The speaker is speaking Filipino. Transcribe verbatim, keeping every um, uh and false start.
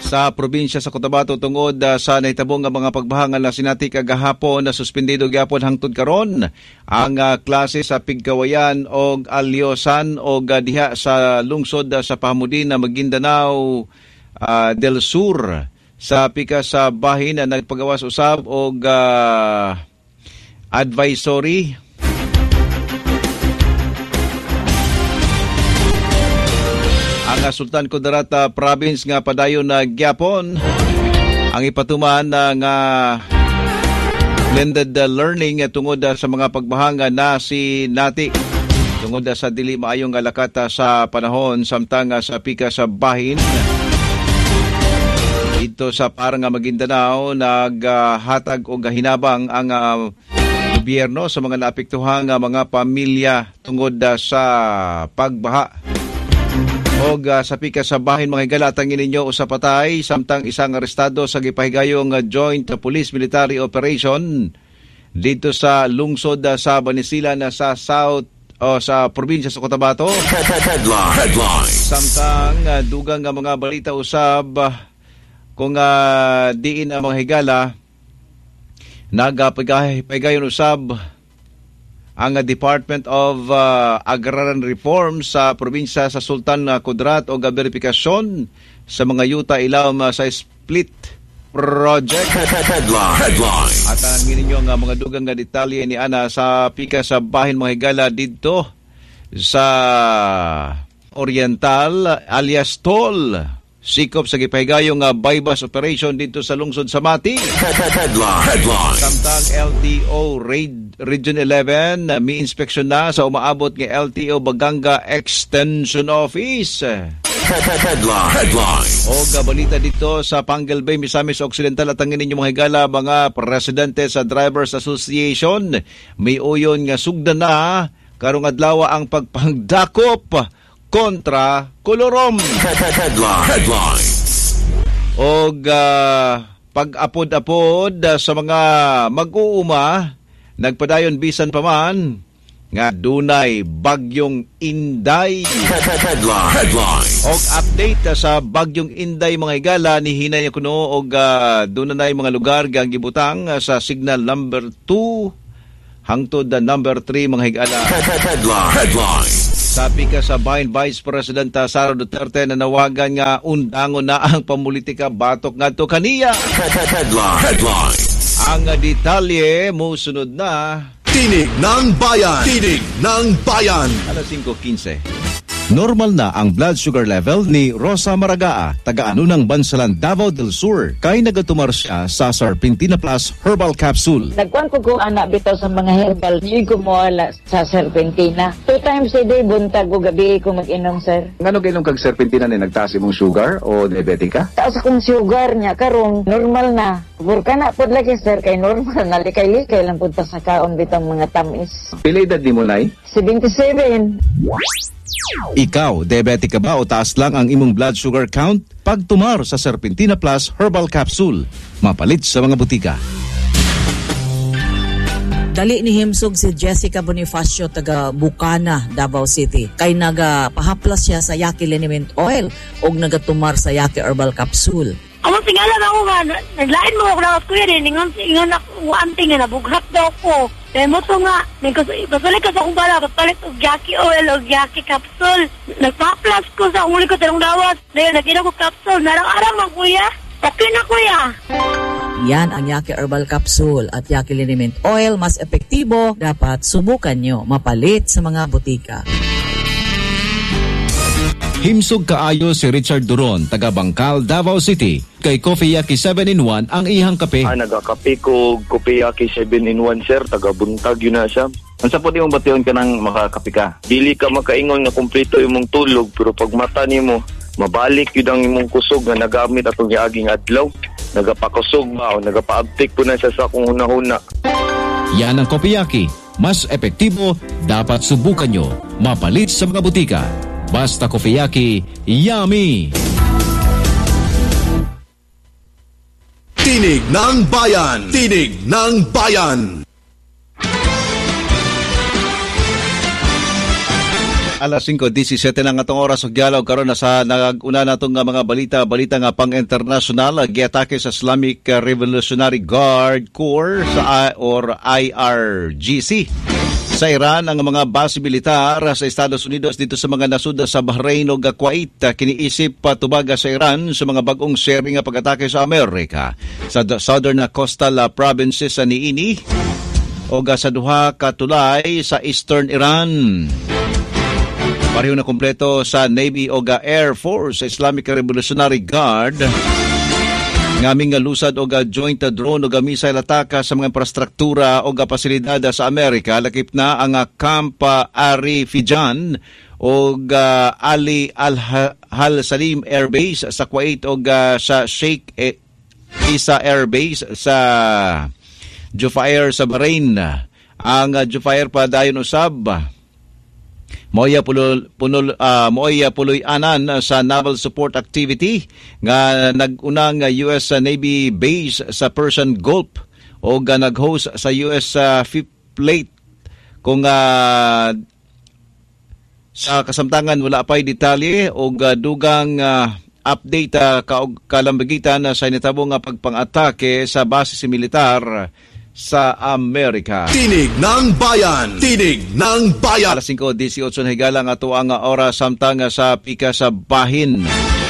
sa probinsya sa Cotabato tungod uh, sa nahitabong nga mga pagbahangan na sinati kagahapon na suspendido gyapon hangtod karon ang uh, klase sa Pigkawayan og Alyosan og uh, diha sa lungsod uh, sa Pahamudin na Maguindanao uh, del Sur sa pika sa bahin na nagpagawas usab og uh, advisory. Ang Sultan Kudarat Province nga padayon na gyapon ang ipatuman na nga blended learning tungod sa mga pagbahanga na si nati tungod sa dili maayong galakata sa panahon samtang sa pika sa bahin dito sa parang Maguindanao naghatag og hinabang ang uh, gobyerno sa mga naapektuhang mga pamilya tungod sa pagbaha. Og uh, sa pika sa bahin mga higala tangin ninyo usapatay samtang isang arestado sa gipahigayong uh, joint police military operation dito sa lungsod uh, sa Banisilan na uh, sa South o uh, sa probinsya sa Cotabato. Headline. Samtang uh, dugang nga uh, mga balita usab uh, kung uh, diin ang uh, mga higala nagapahigayon usab ang Department of uh, Agrarian Reform sa probinsya sa Sultan Kudarat o verifikasyon sa mga yuta ilawom uh, sa split project. Headline. Headline. At ang ninyo nga mga dugang nga detalye ni Ana sa pika sa bahin mga higala dito sa Oriental alias Tol. Sikop sa gipahigayong uh, bypass operation dito sa lungsod sa Mati. Headline. Headline. Samtang L T O Raid Region eleven uh, may inspeksyon na sa umaabot ng L T O Baganga Extension Office. Headline. Headline. O balita dito sa Pangal Bay, Misamis Occidental at ang inyong mga higala mga presidente sa Drivers Association may uyon nga sugda na karong adlaw ang pagpangdakop kontra kolorom. Headline. Headline. Og uh, pag-apod-apod uh, sa mga mag-uuma nagpadayon bisan pa man nga dunay bagyong Inday. Headline. Headline. Og update uh, sa bagyong Inday mga higala ni hinay kuno og uh, dunay mga lugar nga gibutang uh, sa signal number two hangtod the number three mga higala. Headline. Headline. Sabi ka sa bahin Vice President Sara Duterte na nawagan nga undangon na ang pamulitika batok ngadto kaniya. Headline. Headline. Ang detalye mo sunod na Tinig ng Bayan. Tinig ng Bayan. alas singko quince. Normal na ang blood sugar level ni Rosa Maragaa, taga-ano ng Bansalan, Davao del Sur. Kay nagatumar siya sa Serpentina Plus Herbal Capsule. Nagkuhan ko kung anak bitaw sa mga herbal. Hindi ko mawala sa Serpentina. Two times a day, buntag o gabi ko mag-inom, sir. Ngano kailang kag Serpentina ni nagtaas imong sugar o diabetic ka? Taas akong sugar niya, karong normal na. Burka na po lagi, sir, kay normal na. Likay-likay lang po sa kaon bitang mga tamis. Pila edad ni mo, nay? seventy-seven. Ikaw, diabetic ka ba o taas lang ang imong blood sugar count? Pagtumar sa Serpentina Plus Herbal Capsule. Mapalit sa mga butika. Dali ni himsog si Jessica Bonifacio taga Bukana, Davao City. Kay nagapahaplas siya sa Yaki Liniment Oil o nagatumar sa Yaki Herbal Capsule. Amang tingalan ako nga, naglain mo ako na kuya rin, ingon, ingon ako, anting nga, nabughat daw ko. Kaya mo to nga, basulik ka sa akong bala, papalit o Yaki Oil o Yaki Capsule. Nagpa-plus ko sa akong ko tarong dawas. Dahil nagina ko capsule, narang-arang man kuya. Okay na kuya. Yan ang Yaki Herbal Capsule at Yaki Liniment Oil. Mas epektibo, dapat subukan nyo. Mapalit sa mga butika. Himsog kaayo si Richard Duron, taga Bangkal, Davao City. Kay Coffee Yaki seven in one ang ihang kape. Ah, nagakape ko Coffee Yaki seven in one, sir. Taga buntag yun na siya. Ang sapot yung batiyon ka ng makakape ka. Dili ka makaingon na kumpleto yung mong tulog, pero pag mata ni mo, mabalik yun ang imong kusog na nagamit atong yaaging adlaw. Nagapakusog ba o nagapaabtik po na siya sa akong hunahuna. Yan ang Coffee Yaki. Mas epektibo, dapat subukan nyo. Mapalit sa mga butika. Basta Coffee Yaki, yummy! Tinig ng Bayan! Tinig ng Bayan! Alas singko disisete na nga tong oras og dialog karon na sa naguna natong nga mga balita balita nga pang-international giatake sa Islamic Revolutionary Guard Corps sa or I R G C sa Iran ang mga base militar sa Estados Unidos dito sa mga nasud sa Bahrain ug Kuwait kiniisip patubaga sa Iran sa mga bag-ong sharing nga pag-atake sa Amerika sa southern coastal provinces sa niini o sa duha ka tulay sa eastern Iran. Pareho na kumpleto sa Navy o Air Force sa Islamic Revolutionary Guard ngaming nga lusad o joint drone o missile attack sa mga infrastruktura o pasilidad sa Amerika lakip na ang Camp Ari Fijan o Ali Al Salim Air Base sa Kuwait o sa Sheikh Isa Air Base sa Jufair sa Bahrain. Ang Jufair pa dayon usab Moya pulol punol uh, moya puloy anan sa naval support activity nga nagunang U S Navy base sa Persian Gulf o nga nag-host sa U S uh, Fifth Fleet kung uh, sa kasamtangan wala pa'y detalye o uh, dugang uh, update uh, kalambagitan sa nitabong uh, pagpang-atake sa base militar sa Amerika. Tinig ng Bayan! Tinig ng Bayan! Alas singko disiyotso na higala nga ito ang oras samtang sa pika sa bahin.